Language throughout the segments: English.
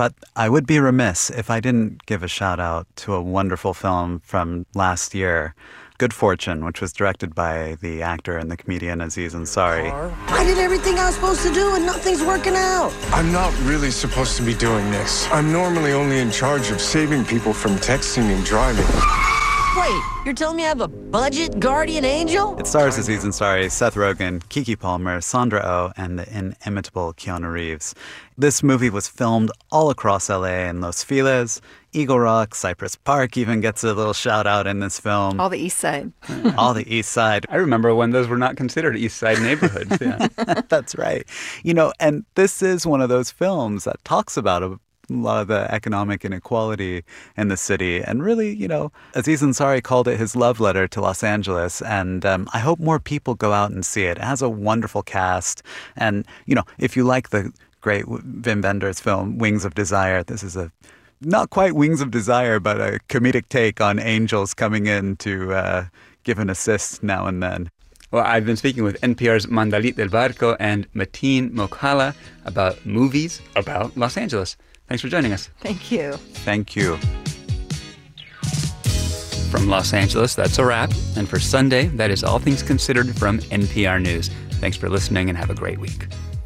But I would be remiss if I didn't give a shout out to a wonderful film from last year, Good Fortune, which was directed by the actor and the comedian Aziz Ansari. I did everything I was supposed to do and nothing's working out. I'm not really supposed to be doing this. I'm normally only in charge of saving people from texting and driving. Wait, you're telling me I have a budget guardian angel? It stars Aziz Ansari, Seth Rogen, Keke Palmer, Sandra Oh, and the inimitable Keanu Reeves. This movie was filmed all across LA in Los Feliz, Eagle Rock, Cypress Park even gets a little shout out in this film. All the East Side. All the East Side. I remember when those were not considered East Side neighborhoods. Yeah. That's right. And this is one of those films that talks about a lot of the economic inequality in the city. And really, Aziz Ansari called it his love letter to Los Angeles. And I hope more people go out and see it. It has a wonderful cast. And, if you like the great Wim Wenders film, Wings of Desire, this is not quite Wings of Desire, but a comedic take on angels coming in to give an assist now and then. Well, I've been speaking with NPR's Mandalit del Barco and Mateen Mokhala about movies about Los Angeles. Thanks for joining us. Thank you. Thank you. From Los Angeles, that's a wrap. And for Sunday, that is All Things Considered from NPR News. Thanks for listening and have a great week.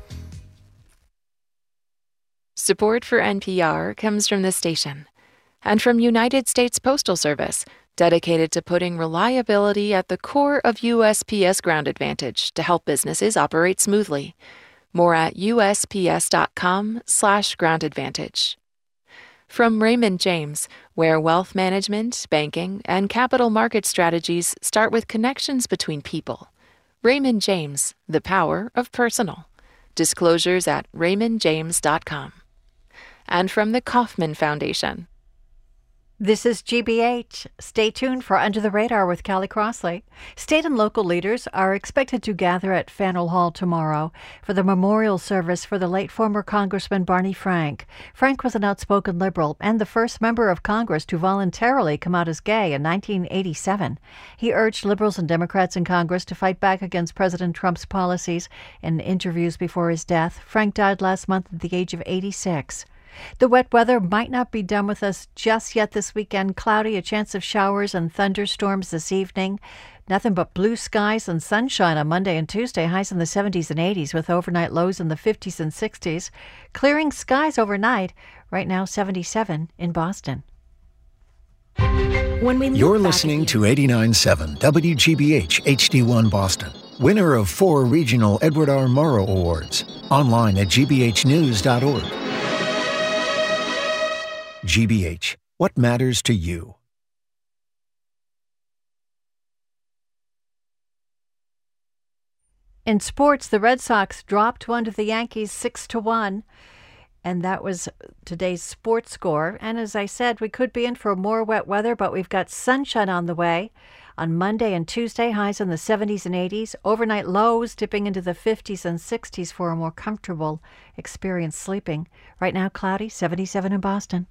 Support for NPR comes from this station and from United States Postal Service, dedicated to putting reliability at the core of USPS Ground Advantage to help businesses operate smoothly. More at USPS.com/Ground Advantage. From Raymond James, where wealth management, banking, and capital market strategies start with connections between people. Raymond James, the power of personal. Disclosures at raymondjames.com. And from the Kauffman Foundation. This is GBH. Stay tuned for Under the Radar with Callie Crossley. State and local leaders are expected to gather at Faneuil Hall tomorrow for the memorial service for the late former Congressman Barney Frank. Frank was an outspoken liberal and the first member of Congress to voluntarily come out as gay in 1987. He urged liberals and Democrats in Congress to fight back against President Trump's policies. In interviews before his death, Frank died last month at the age of 86. The wet weather might not be done with us just yet this weekend. Cloudy, a chance of showers and thunderstorms this evening. Nothing but blue skies and sunshine on Monday and Tuesday. Highs in the 70s and 80s with overnight lows in the 50s and 60s. Clearing skies overnight. Right now, 77 in Boston. You're listening to 89.7 WGBH HD1 Boston. Winner of 4 regional Edward R. Murrow Awards. Online at gbhnews.org. GBH, what matters to you? In sports, the Red Sox dropped one to the Yankees 6-1. And that was today's sports score. And as I said, we could be in for more wet weather, but we've got sunshine on the way. On Monday and Tuesday, highs in the 70s and 80s. Overnight lows dipping into the 50s and 60s for a more comfortable experience sleeping. Right now, cloudy, 77 in Boston.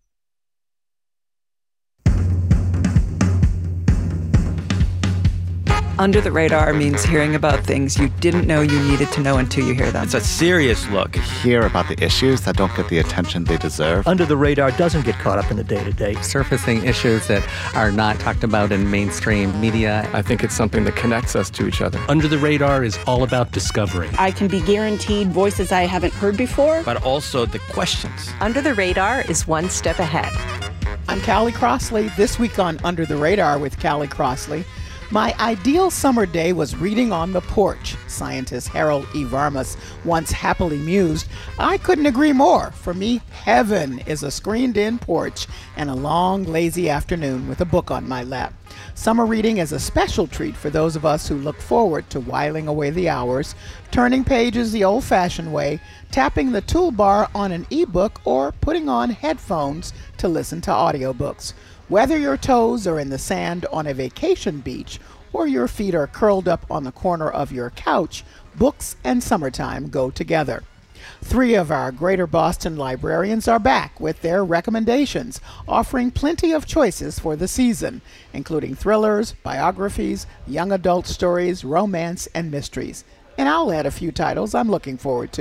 Under the Radar means hearing about things you didn't know you needed to know until you hear them. It's a serious look. Hear about the issues that don't get the attention they deserve. Under the Radar doesn't get caught up in the day-to-day. Surfacing issues that are not talked about in mainstream media. I think it's something that connects us to each other. Under the Radar is all about discovery. I can be guaranteed voices I haven't heard before. But also the questions. Under the Radar is one step ahead. I'm Callie Crossley. This week on Under the Radar with Callie Crossley. My ideal summer day was reading on the porch. Scientist Harold E. Varmus once happily mused, I couldn't agree more. For me, heaven is a screened-in porch and a long, lazy afternoon with a book on my lap. Summer reading is a special treat for those of us who look forward to whiling away the hours, turning pages the old-fashioned way, tapping the toolbar on an e-book, or putting on headphones to listen to audiobooks. Whether your toes are in the sand on a vacation beach or your feet are curled up on the corner of your couch, books and summertime go together. 3 of our Greater Boston librarians are back with their recommendations, offering plenty of choices for the season, including thrillers, biographies, young adult stories, romance, and mysteries. And I'll add a few titles I'm looking forward to.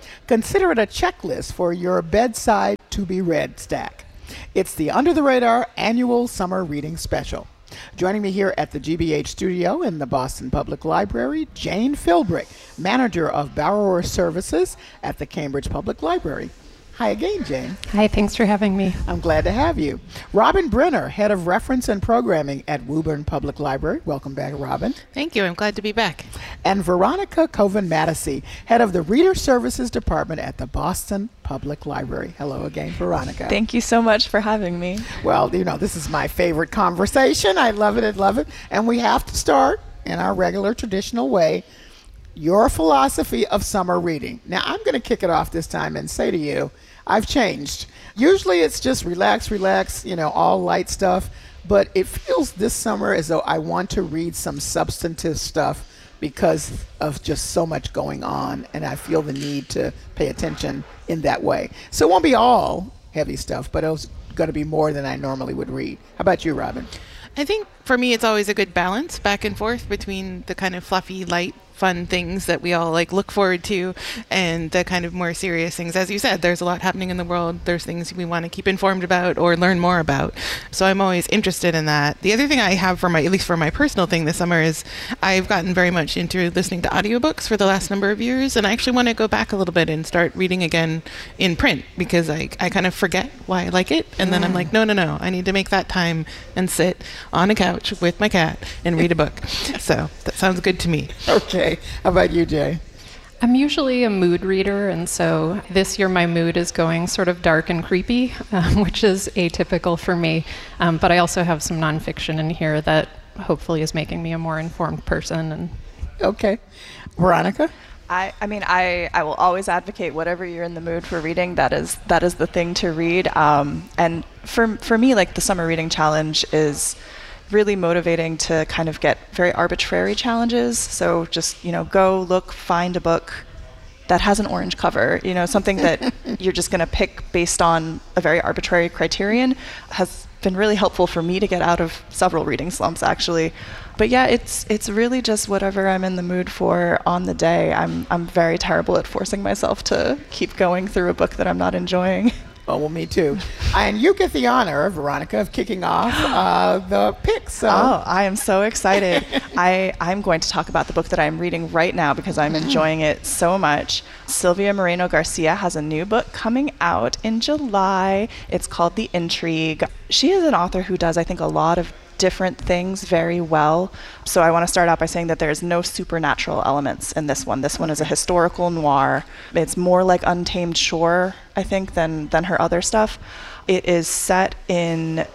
Consider it a checklist for your bedside to-be-read stack. It's the Under the Radar Annual Summer Reading Special. Joining me here at the GBH studio in the Boston Public Library, Jane Philbrick, Manager of Borrower Services at the Cambridge Public Library. Hi again, Jane. Hi, thanks for having me. I'm glad to have you. Robin Brenner, Head of Reference and Programming at Woburn Public Library. Welcome back, Robin. Thank you. I'm glad to be back. And Veronica Coven-Mattisey, Head of the Reader Services Department at the Boston Public Library. Hello again, Veronica. Thank you so much for having me. Well, you know, this is my favorite conversation. I love it. I love it. And we have to start in our regular traditional way. Your philosophy of summer reading. Now, I'm going to kick it off this time and say to you, I've changed. Usually it's just relax, you know, all light stuff. But it feels this summer as though I want to read some substantive stuff because of just so much going on. And I feel the need to pay attention in that way. So it won't be all heavy stuff, but it's going to be more than I normally would read. How about you, Robin? I think for me it's always a good balance back and forth between the kind of fluffy, light, fun things that we all like look forward to and the kind of more serious things. As you said, there's a lot happening in the world. There's things we want to keep informed about or learn more about. So I'm always interested in that. The other thing I have for my, at least for my personal thing this summer, is I've gotten very much into listening to audiobooks for the last number of years, and I actually want to go back a little bit and start reading again in print because I kind of forget why I like it, and then I'm like, no, I need to make that time and sit on a couch with my cat and read a book. So that sounds good to me. Okay. How about you, Jay? I'm usually a mood reader, and so this year my mood is going sort of dark and creepy, which is atypical for me. But I also have some nonfiction in here that hopefully is making me a more informed person. And okay. Veronica? I mean, I will always advocate whatever you're in the mood for reading. That is the thing to read. And for me, like, the summer reading challenge is really motivating to kind of get very arbitrary challenges. So just, you know, go look, find a book that has an orange cover, you know, something that you're just going to pick based on a very arbitrary criterion has been really helpful for me to get out of several reading slumps, actually. But yeah, it's really just whatever I'm in the mood for on the day. I'm very terrible at forcing myself to keep going through a book that I'm not enjoying. Oh, well, me too. And you get the honor, Veronica, of kicking off the picks. So. Oh, I am so excited. I'm going to talk about the book that I'm reading right now because I'm enjoying it so much. Silvia Moreno Garcia has a new book coming out in July. It's called The Intrigue. She is an author who does, I think, a lot of different things very well. So I want to start out by saying that there's no supernatural elements in this one. This one is a historical noir. It's more like Untamed Shore, I think, than her other stuff. It is set in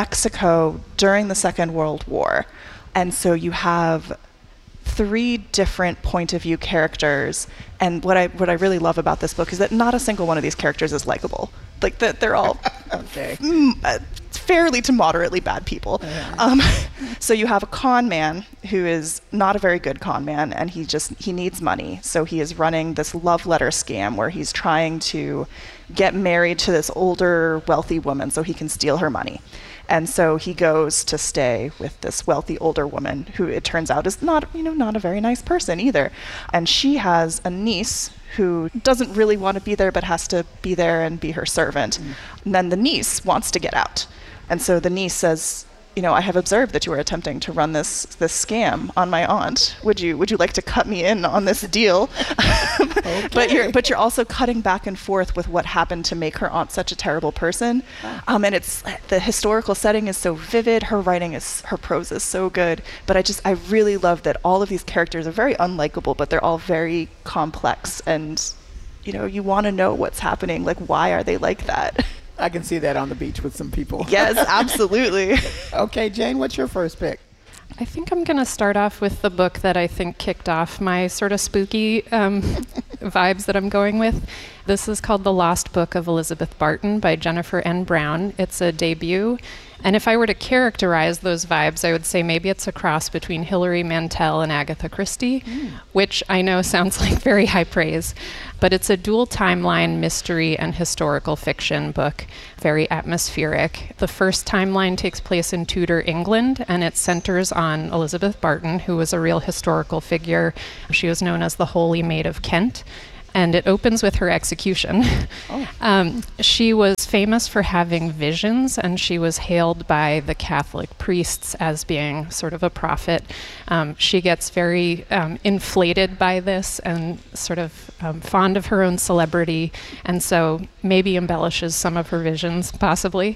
Mexico during the Second World War. And so you have 3 different point of view characters. And what I really love about this book is that not a single one of these characters is likable. Like, they're all okay. Fairly to moderately bad people. So you have a con man who is not a very good con man, and he needs money. So he is running this love letter scam where he's trying to get married to this older, wealthy woman so he can steal her money. And so he goes to stay with this wealthy older woman who it turns out is not a very nice person either. And she has a niece who doesn't really want to be there but has to be there and be her servant. And then the niece wants to get out. And so the niece says, you know, I have observed that you are attempting to run this scam on my aunt. Would you like to cut me in on this deal? Okay. But you're also cutting back and forth with what happened to make her aunt such a terrible person. And it's the historical setting is so vivid. Her prose is so good. But I really love that all of these characters are very unlikable, but they're all very complex. And, you know, you want to know what's happening. Like, why are they like that? I can see that on the beach with some people. Yes, absolutely. Okay, Jane, what's your first pick? I think I'm going to start off with the book that I think kicked off my sort of spooky vibes that I'm going with. This is called The Lost Book of Elizabeth Barton by Jennifer N. Brown. It's a debut. And if I were to characterize those vibes, I would say maybe it's a cross between Hilary Mantel and Agatha Christie, which I know sounds like very high praise. But it's a dual timeline mystery and historical fiction book, very atmospheric. The first timeline takes place in Tudor England, and it centers on Elizabeth Barton, who was a real historical figure. She was known as the Holy Maid of Kent. And it opens with her execution. She was famous for having visions, and she was hailed by the Catholic priests as being sort of a prophet. She gets very inflated by this and sort of fond of her own celebrity, and so maybe embellishes some of her visions, possibly.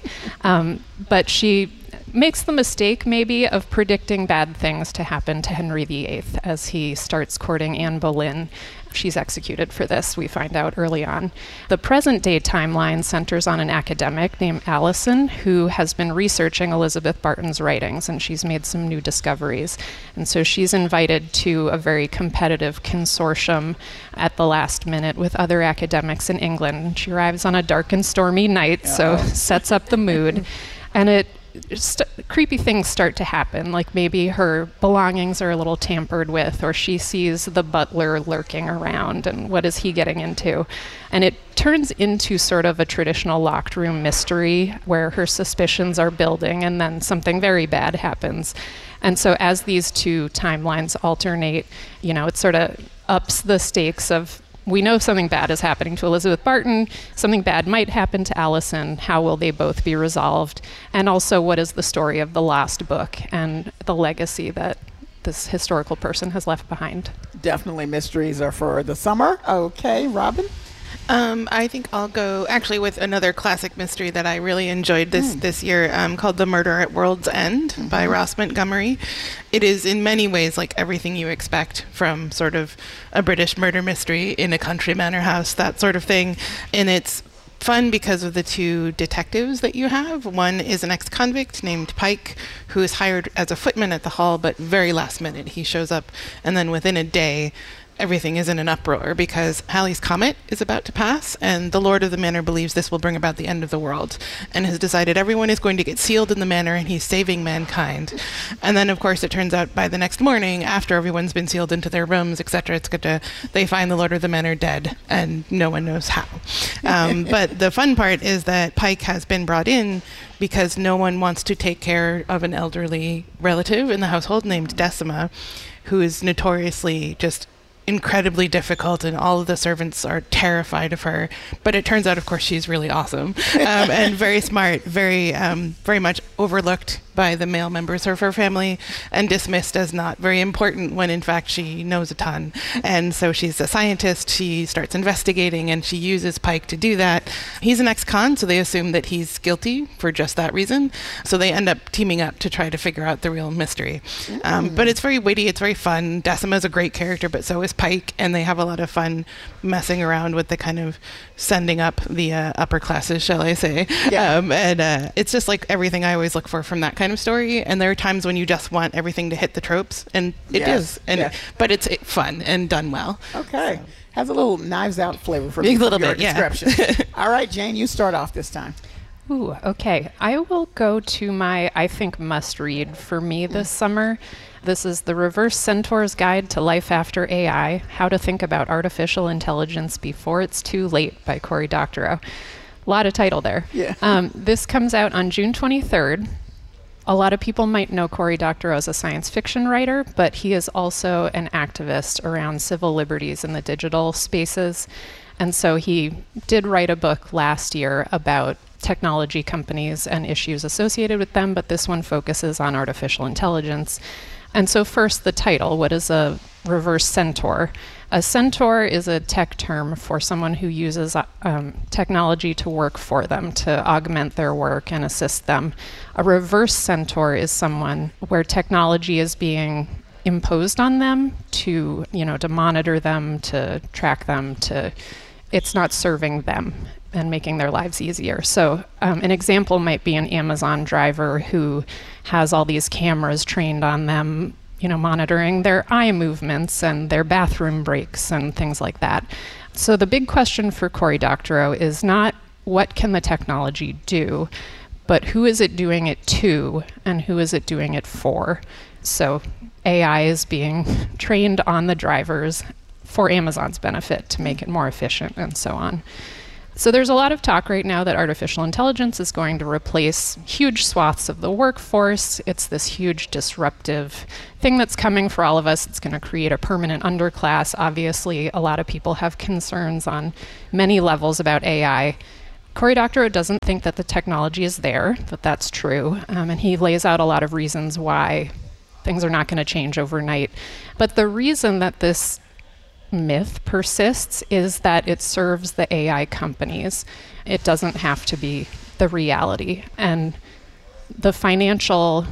But she makes the mistake maybe of predicting bad things to happen to Henry VIII as he starts courting Anne Boleyn. She's executed for this, we find out early on. The present day timeline centers on an academic named Allison who has been researching Elizabeth Barton's writings, and she's made some new discoveries. And so she's invited to a very competitive consortium at the last minute with other academics in England. She arrives on a dark and stormy night, so sets up the mood. And creepy things start to happen, like maybe her belongings are a little tampered with, or she sees the butler lurking around, and what is he getting into? And it turns into sort of a traditional locked room mystery where her suspicions are building and then something very bad happens. And so as these two timelines alternate, it sort of ups the stakes of, we know something bad is happening to Elizabeth Barton, something bad might happen to Allison, how will they both be resolved? And also, what is the story of the last book and the legacy that this historical person has left behind? Definitely mysteries are for the summer. Okay, Robin? I think I'll go actually with another classic mystery that I really enjoyed this year, called The Murder at World's End by Ross Montgomery. It is in many ways like everything you expect from sort of a British murder mystery in a country manor house, that sort of thing. And it's fun because of the two detectives that you have. One is an ex-convict named Pike, who is hired as a footman at the Hall, but very last minute he shows up, and then within a day everything is in an uproar because Halley's Comet is about to pass, and the Lord of the Manor believes this will bring about the end of the world, and has decided everyone is going to get sealed in the manor, and he's saving mankind. And then, of course, it turns out by the next morning, after everyone's been sealed into their rooms, etc., they find the Lord of the Manor dead, and no one knows how. But the fun part is that Pike has been brought in because no one wants to take care of an elderly relative in the household named Decima, who is notoriously just incredibly difficult, and all of the servants are terrified of her. But it turns out, of course, she's really awesome and very smart, very much overlooked by the male members of her family and dismissed as not very important when in fact she knows a ton. And so she's a scientist, she starts investigating, and she uses Pike to do that. He's an ex-con, so they assume that he's guilty for just that reason. So they end up teaming up to try to figure out the real mystery. But it's very witty, it's very fun. Decima's a great character, but so is Pike, and they have a lot of fun messing around with the kind of sending up the upper classes, shall I say. And it's just like everything I always look for from that kind of story. And there are times when you just want everything to hit the tropes, and it is. But it's fun and done well. Okay. So. Has a little Knives Out flavor for your description. All right, Jane, you start off this time. Ooh, okay. I will go to my, I think, must-read for me this summer. This is The Reverse Centaur's Guide to Life After AI, How to Think About Artificial Intelligence Before It's Too Late by Cory Doctorow. A lot of title there. This comes out on June 23rd. A lot of people might know Cory Doctorow as a science fiction writer, but he is also an activist around civil liberties in the digital spaces. And so he did write a book last year about technology companies and issues associated with them, but this one focuses on artificial intelligence. And so first, the title, what is a reverse centaur? A centaur is a tech term for someone who uses technology to work for them, to augment their work and assist them. A reverse centaur is someone where technology is being imposed on them to monitor them, to track them, it's not serving them and making their lives easier. So an example might be an Amazon driver who has all these cameras trained on them, monitoring their eye movements and their bathroom breaks and things like that. So the big question for Cory Doctorow is not what can the technology do, but who is it doing it to and who is it doing it for? So AI is being trained on the drivers for Amazon's benefit to make it more efficient and so on. So there's a lot of talk right now that artificial intelligence is going to replace huge swaths of the workforce. It's this huge disruptive thing that's coming for all of us. It's going to create a permanent underclass. Obviously, a lot of people have concerns on many levels about AI. Cory Doctorow doesn't think that the technology is there, that that's true, and he lays out a lot of reasons why things are not going to change overnight. But the reason that this myth persists is that it serves the AI companies. It doesn't have to be the reality. And the financial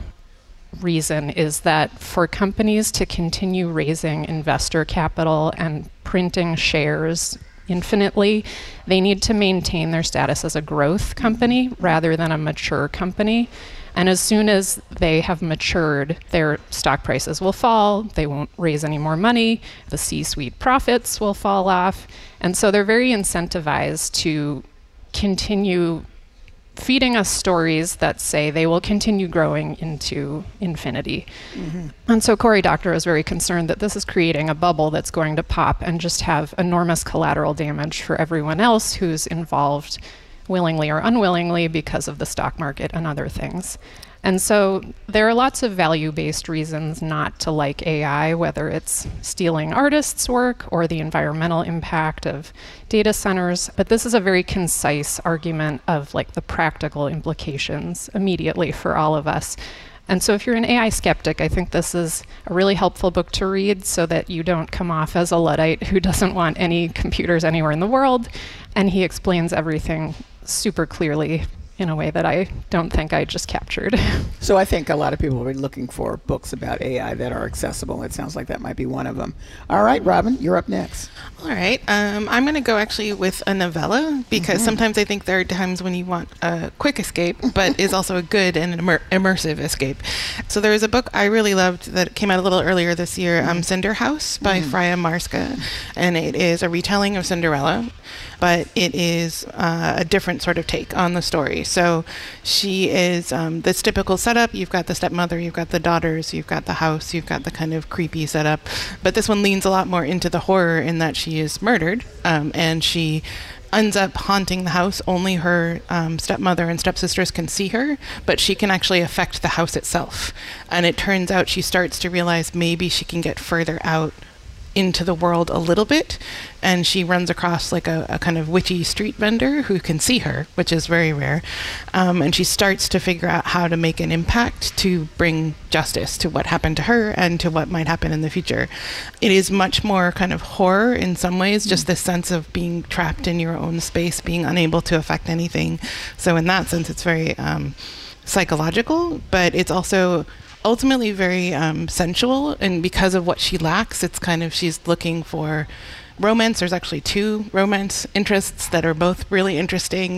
reason is that for companies to continue raising investor capital and printing shares infinitely, they need to maintain their status as a growth company rather than a mature company. And as soon as they have matured, their stock prices will fall, they won't raise any more money, the C-suite profits will fall off. And so they're very incentivized to continue feeding us stories that say they will continue growing into infinity. Mm-hmm. And so Cory Doctorow is very concerned that this is creating a bubble that's going to pop and just have enormous collateral damage for everyone else who's involved willingly or unwillingly because of the stock market and other things. And so there are lots of value-based reasons not to like AI, whether it's stealing artists' work or the environmental impact of data centers. But this is a very concise argument of like the practical implications immediately for all of us. And so if you're an AI skeptic, I think this is a really helpful book to read so that you don't come off as a Luddite who doesn't want any computers anywhere in the world. And he explains everything super clearly in a way that I don't think I just captured. So I think a lot of people will be looking for books about AI that are accessible. It sounds like that might be one of them. All right, Robin, you're up next. All right. I'm going to go actually with a novella because sometimes I think there are times when you want a quick escape, but is also a good and immersive escape. So there was a book I really loved that came out a little earlier this year, Cinder House by Freya Marska, and it is a retelling of Cinderella, but it is a different sort of take on the story. So she is this typical setup. You've got the stepmother, you've got the daughters, you've got the house, you've got the kind of creepy setup. But this one leans a lot more into the horror in that she is murdered, and she ends up haunting the house. Only her stepmother and stepsisters can see her, but she can actually affect the house itself. And it turns out she starts to realize maybe she can get further out into the world a little bit, and she runs across like a kind of witchy street vendor who can see her, which is very rare, and she starts to figure out how to make an impact to bring justice to what happened to her and to what might happen in the future. It is much more kind of horror in some ways, just this sense of being trapped in your own space, being unable to affect anything. So in that sense, it's very psychological, but it's also ultimately very sensual, and because of what she lacks, it's kind of, she's looking for romance. There's actually 2 romance interests that are both really interesting.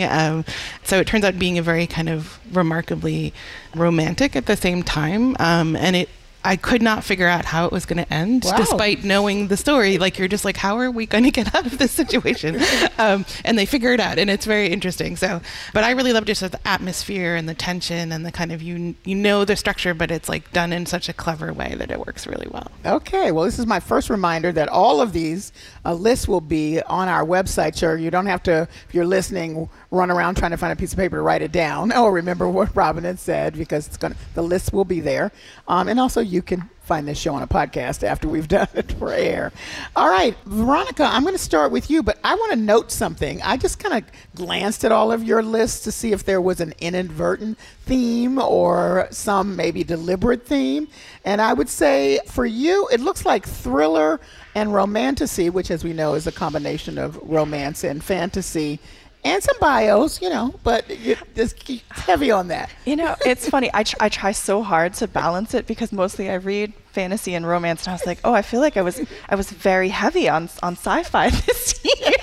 So it turns out being a very kind of remarkably romantic at the same time, and I could not figure out how it was going to end, despite knowing the story. Like, you're just like, how are we going to get out of this situation? And they figure it out, and it's very interesting. So, but I really love just the atmosphere and the tension and the kind of, you know the structure, but it's like done in such a clever way that it works really well. Okay, well, this is my first reminder that all of these lists will be on our website. Sure, you don't have to, if you're listening, run around trying to find a piece of paper to write it down or remember what Robin had said, because the list will be there. And also you can find this show on a podcast after we've done it for air. All right, Veronica, I'm going to start with you, but I want to note something. I just kind of glanced at all of your lists to see if there was an inadvertent theme or some maybe deliberate theme. And I would say for you, it looks like thriller and romantasy, which as we know is a combination of romance and fantasy, and some bios, but just keep heavy on that. It's funny. I try so hard to balance it because mostly I read fantasy and romance, and I was like, I feel like I was very heavy on sci-fi this year.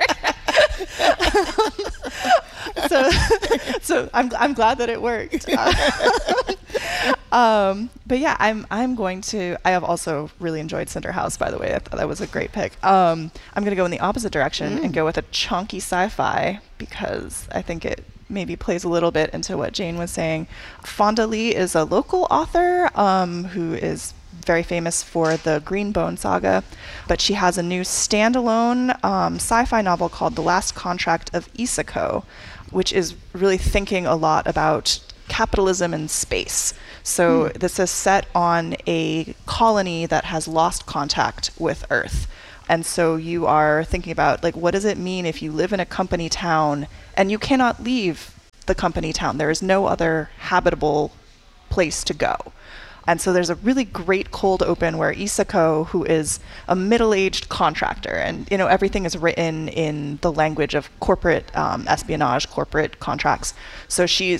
So I'm glad that it worked. But yeah, I'm going to. I have also really enjoyed Cinder House, by the way. I thought that was a great pick. I'm going to go in the opposite direction and go with a chunky sci-fi because I think it maybe plays a little bit into what Jane was saying. Fonda Lee is a local author who is very famous for the Greenbone saga, but she has a new standalone sci-fi novel called The Last Contract of Isako, which is really thinking a lot about capitalism in space. So this is set on a colony that has lost contact with Earth. And so you are thinking about, like, what does it mean if you live in a company town and you cannot leave the company town? There is no other habitable place to go. And so there's a really great cold open where Isako, who is a middle-aged contractor, and everything is written in the language of corporate espionage, corporate contracts. So she's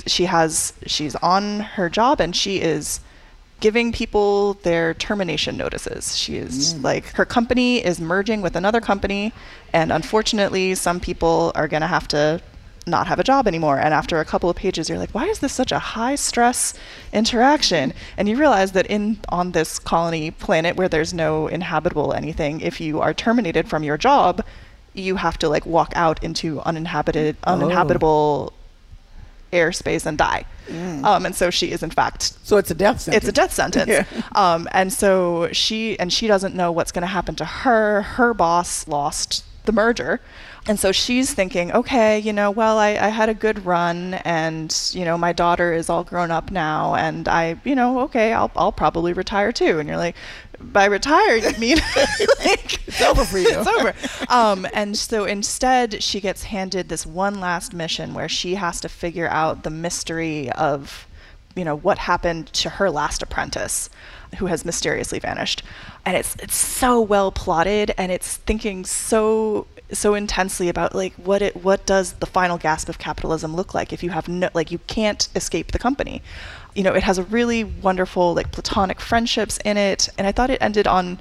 on her job, and she is giving people their termination notices. She is like, her company is merging with another company, and unfortunately some people are going to have to not have a job anymore. And after a couple of pages, you're like, why is this such a high stress interaction? And you realize that on this colony planet where there's no inhabitable anything, if you are terminated from your job, you have to like walk out into uninhabitable airspace and die. And so she is in fact. So it's a death sentence. It's a death sentence. Yeah. And so she doesn't know what's going to happen to her. Her boss lost the merger. And so she's thinking, okay, well, I had a good run, and, my daughter is all grown up now, and okay, I'll probably retire too. And you're like, by retire, you mean like, it's over for you. It's over. And so instead, she gets handed this one last mission where she has to figure out the mystery of, what happened to her last apprentice, who has mysteriously vanished. And it's so well plotted, and it's thinking so intensely about like what does the final gasp of capitalism look like if you have you can't escape the company. It has a really wonderful like platonic friendships in it, and I thought it ended on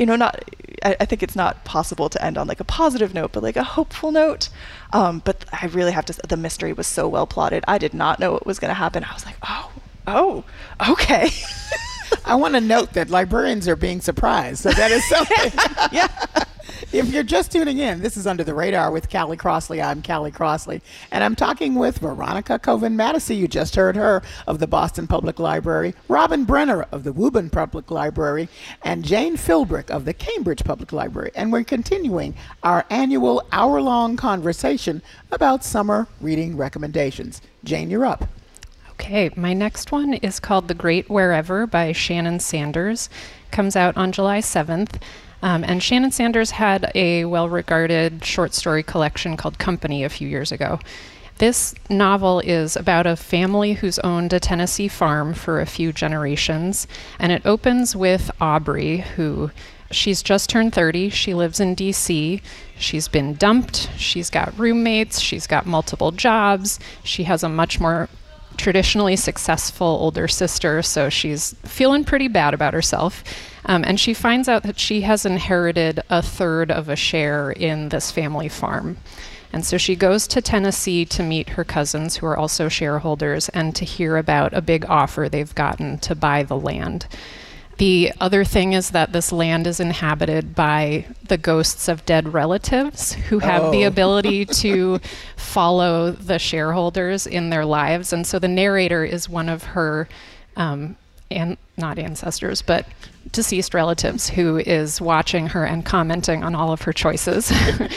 I think it's not possible to end on like a positive note, but like a hopeful note. But I really have to, the mystery was so well plotted. I did not know what was going to happen. I was like, oh, okay. I want to note that librarians are being surprised. So that is something. Yeah. If you're just tuning in, this is Under the Radar with Callie Crossley. I'm Callie Crossley, and I'm talking with Veronica Coven-Matteson. You just heard her, of the Boston Public Library, Robin Brenner of the Woburn Public Library, and Jane Philbrick of the Cambridge Public Library. And we're continuing our annual hour-long conversation about summer reading recommendations. Jane, you're up. Okay, my next one is called The Great Wherever by Shannon Sanders. Comes out on July 7th. And Shannon Sanders had a well-regarded short story collection called Company a few years ago. This novel is about a family who's owned a Tennessee farm for a few generations, and it opens with Aubrey, she's just turned 30. She lives in D.C. She's been dumped. She's got roommates. She's got multiple jobs. She has a much more traditionally successful older sister, so she's feeling pretty bad about herself. And she finds out that she has inherited a third of a share in this family farm. And so she goes to Tennessee to meet her cousins, who are also shareholders, and to hear about a big offer they've gotten to buy the land. The other thing is that this land is inhabited by the ghosts of dead relatives who have the ability to follow the shareholders in their lives. And so the narrator is one of her, not ancestors, but deceased relatives, who is watching her and commenting on all of her choices.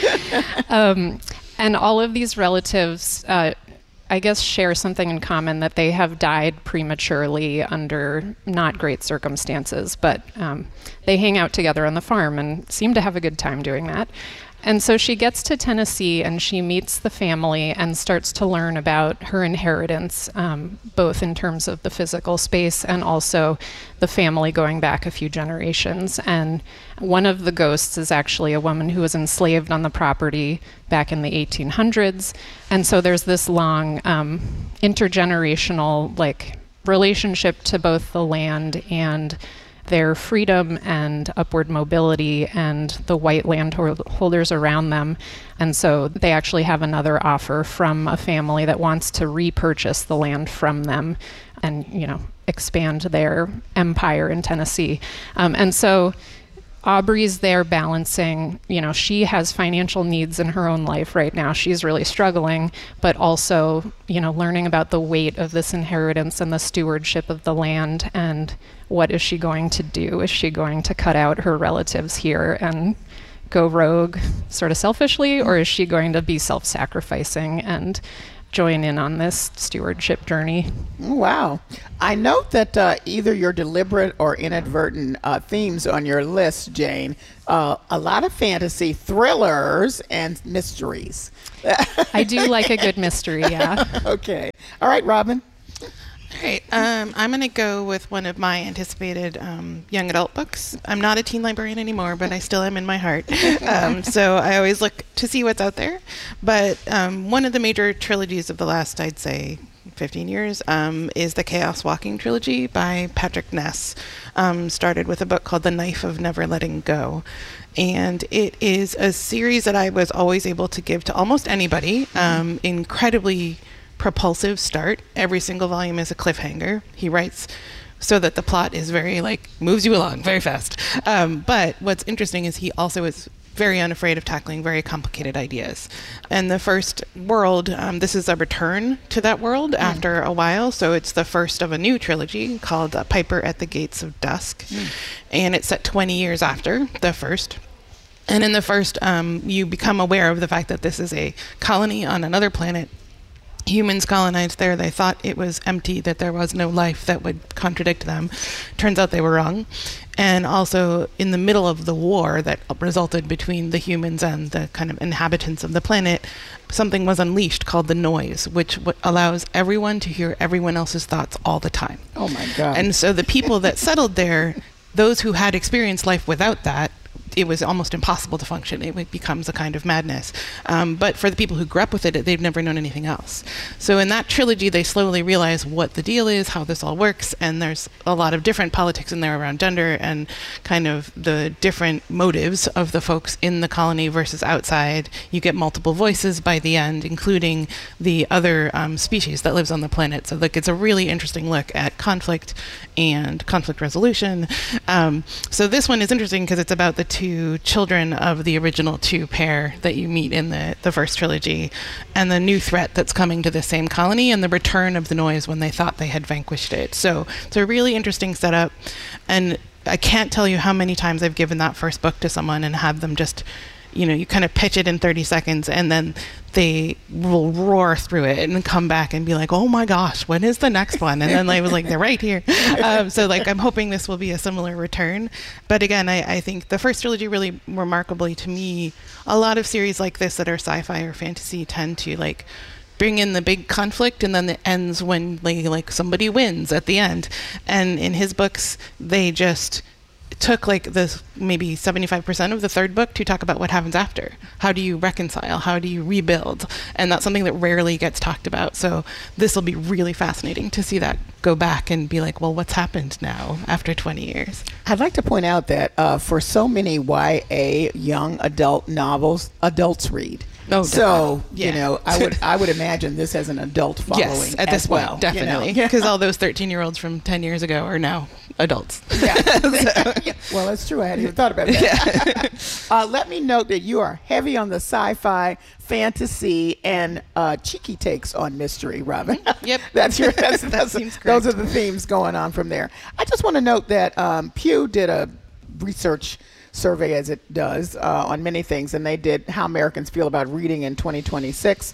And all of these relatives, I guess, share something in common, that they have died prematurely under not great circumstances, but they hang out together on the farm and seem to have a good time doing that. And so she gets to Tennessee and she meets the family and starts to learn about her inheritance, both in terms of the physical space and also the family going back a few generations. And one of the ghosts is actually a woman who was enslaved on the property back in the 1800s. And so there's this long intergenerational relationship to both the land and their freedom and upward mobility and the white landholders around them. And so they actually have another offer from a family that wants to repurchase the land from them and, expand their empire in Tennessee. And so Aubrey's there balancing, she has financial needs in her own life right now. She's really struggling, but also, learning about the weight of this inheritance and the stewardship of the land, and what is she going to do? Is she going to cut out her relatives here and go rogue sort of selfishly, or is she going to be self-sacrificing and join in on this stewardship journey? Wow. I note that either your deliberate or inadvertent themes on your list, Jane, a lot of fantasy, thrillers, and mysteries. I do like a good mystery, yeah. Okay. All right, Robin. All right, I'm going to go with one of my anticipated young adult books. I'm not a teen librarian anymore, but I still am in my heart. So I always look to see what's out there. But one of the major trilogies of the last, I'd say, 15 years is the Chaos Walking trilogy by Patrick Ness. Started with a book called The Knife of Never Letting Go. And it is a series that I was always able to give to almost anybody. Incredibly propulsive start. Every single volume is a cliffhanger. He writes so that the plot is very moves you along very fast. But what's interesting is he also is very unafraid of tackling very complicated ideas. And the first world, this is a return to that world after a while. So it's the first of a new trilogy called Piper at the Gates of Dusk. And it's set 20 years after the first. And in the first, you become aware of the fact that this is a colony on another planet. Humans colonized there. They thought it was empty, that there was no life that would contradict them. Turns out they were wrong. And also, in the middle of the war that resulted between the humans and the kind of inhabitants of the planet, something was unleashed called the noise, which allows everyone to hear everyone else's thoughts all the time. Oh my God. And so the people that settled there, those who had experienced life without that, it was almost impossible to function. It becomes a kind of madness. But for the people who grew up with it, they've never known anything else. So in that trilogy, they slowly realize what the deal is, how this all works, and there's a lot of different politics in there around gender and kind of the different motives of the folks in the colony versus outside. You get multiple voices by the end, including the other species that lives on the planet. So it's a really interesting look at conflict and conflict resolution. So this one is interesting because it's about the two children of the original two pair that you meet in the first trilogy, and the new threat that's coming to the same colony, and the return of the noise when they thought they had vanquished it. So it's a really interesting setup, and I can't tell you how many times I've given that first book to someone and had them just, you kind of pitch it in 30 seconds, and then they will roar through it and come back and be like, oh my gosh, when is the next one? And then I was like, they're right here. So I'm hoping this will be a similar return. But again, I think the first trilogy really remarkably to me, a lot of series like this that are sci-fi or fantasy tend to bring in the big conflict, and then it ends when somebody wins at the end. And in his books, they just took this maybe 75% of the third book to talk about what happens after. How do you reconcile? How do you rebuild? And that's something that rarely gets talked about. So this will be really fascinating to see that go back and be like, well, what's happened now after 20 years? I'd like to point out that for so many YA young adult novels, adults read. Oh, so yeah. I would imagine this has an adult following. Yes, at this point, definitely, because all those 13-year-olds from 10 years ago are now adults. Yeah. Yeah. Well, that's true. I hadn't even thought about that. Yeah. Let me note that you are heavy on the sci-fi, fantasy, and cheeky takes on mystery, Robin. Yep. That seems correct. Those are the themes going on from there. I just want to note that Pew did a research survey, as it does, on many things, and they did how Americans feel about reading in 2026.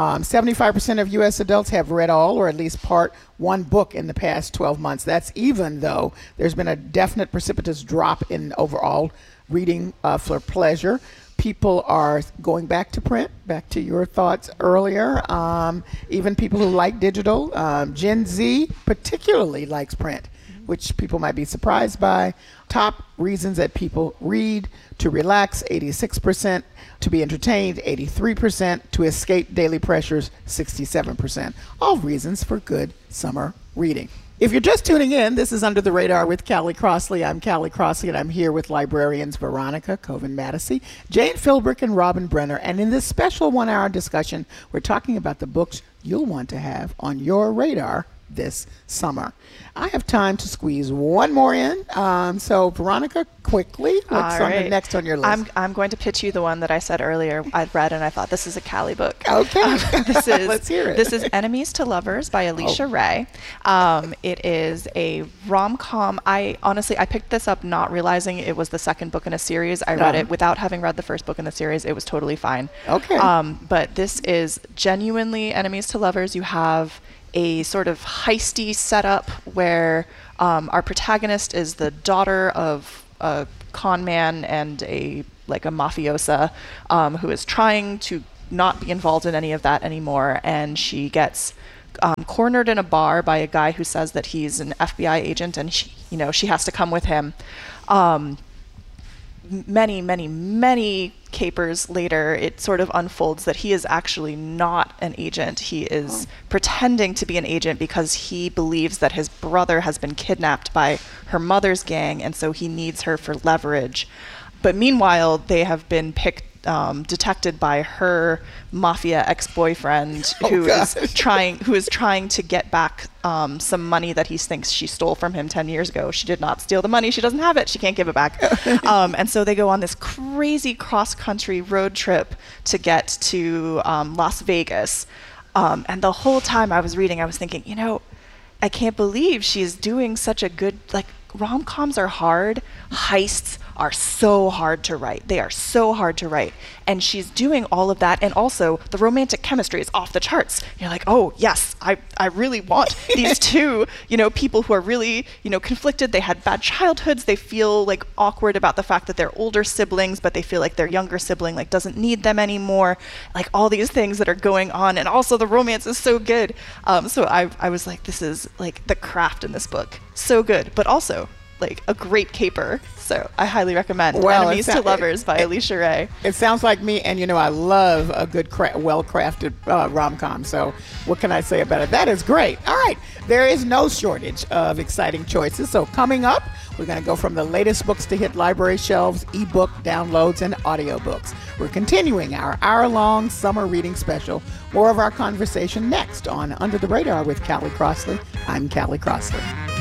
75% of U.S. adults have read all or at least part one book in the past 12 months. That's even though there's been a definite precipitous drop in overall reading for pleasure. People are going back to print, back to your thoughts earlier. Even people who like digital. Gen Z particularly likes print, which people might be surprised by. Top reasons that people read: to relax, 86%, to be entertained, 83%, to escape daily pressures, 67%. All reasons for good summer reading. If you're just tuning in, this is Under the Radar with Callie Crossley. I'm Callie Crossley, and I'm here with librarians Veronica Coven-Mattisey, Jane Philbrick, and Robin Brenner. And in this special 1-hour discussion, we're talking about the books you'll want to have on your radar this summer. I have time to squeeze one more in. So, Veronica, quickly, what's next on your list? I'm going to pitch you the one that I said earlier I'd read, and I thought this is a Callie book. Okay. Let's hear it. This is Enemies to Lovers by Alicia Ray. It is a rom-com. I picked this up not realizing it was the second book in a series. I read it without having read the first book in the series. It was totally fine. Okay. But this is genuinely Enemies to Lovers. You have a sort of heisty setup where our protagonist is the daughter of a con man and a mafiosa who is trying to not be involved in any of that anymore, and she gets cornered in a bar by a guy who says that he's an FBI agent, and she has to come with him. Many capers later, it sort of unfolds that he is actually not an agent. He is pretending to be an agent because he believes that his brother has been kidnapped by her mother's gang, and so he needs her for leverage. But meanwhile, they have been detected by her mafia ex-boyfriend who is trying to get back some money that he thinks she stole from him 10 years ago. She did not steal the money. She doesn't have it. She can't give it back. And so they go on this crazy cross-country road trip to get to Las Vegas. And the whole time I was reading, I was thinking, I can't believe she's doing such a good, rom-coms are hard. Heists are so hard to write. They are so hard to write. And she's doing all of that. And also the romantic chemistry is off the charts. You're like, oh yes, I really want these two, people who are really, conflicted. They had bad childhoods. They feel awkward about the fact that they're older siblings, but they feel like their younger sibling doesn't need them anymore. All these things that are going on. And also the romance is so good. So I was like, this is the craft in this book. So good, but also a great caper. So I highly recommend Enemies to Lovers by Alicia Ray. It sounds like me, and I love a good, well-crafted rom-com. So what can I say about it? That is great. All right, there is no shortage of exciting choices. So coming up, we're going to go from the latest books to hit library shelves, ebook downloads, and audiobooks. We're continuing our hour-long summer reading special. More of our conversation next on Under the Radar with Callie Crossley. I'm Callie Crossley.